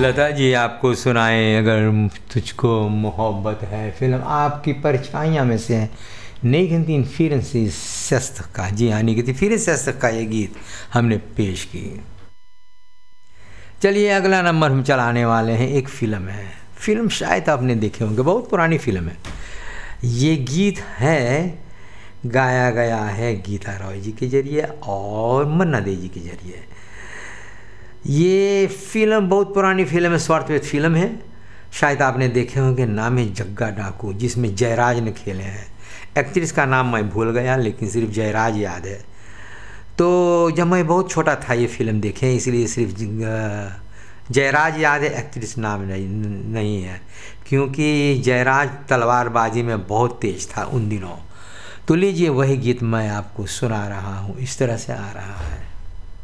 लता जी आपको सुनाएं अगर तुझको मोहब्बत है, फिल्म आपकी परछाइयाँ में से है। निगहती फिरंसी शस्त्र का, जी हाँ, निगहती फिरंसी शस्त्र का ये गीत हमने पेश की। चलिए अगला नंबर हम चलाने वाले हैं। एक फिल्म है, फिल्म शायद आपने देखे होंगे, बहुत पुरानी फिल्म है। ये गीत है गाया गया है गीता रॉय जी के जरिए और मन्ना दे जी के जरिए। ये फिल्म बहुत पुरानी फिल्म है, स्वार्थवित फिल्म है, शायद आपने देखे होंगे। नाम है जग्गा डाकू, जिसमें जयराज ने खेले हैं। एक्ट्रेस का नाम मैं भूल गया, लेकिन सिर्फ जयराज याद है। तो जब मैं बहुत छोटा था ये फिल्म देखे, इसलिए सिर्फ जयराज याद है, एक्ट्रेस नाम नहीं है, क्योंकि जयराज तलवारबाजी में बहुत तेज था उन दिनों। तो लीजिए वही गीत मैं आपको सुना रहा हूँ, इस तरह से आ रहा है।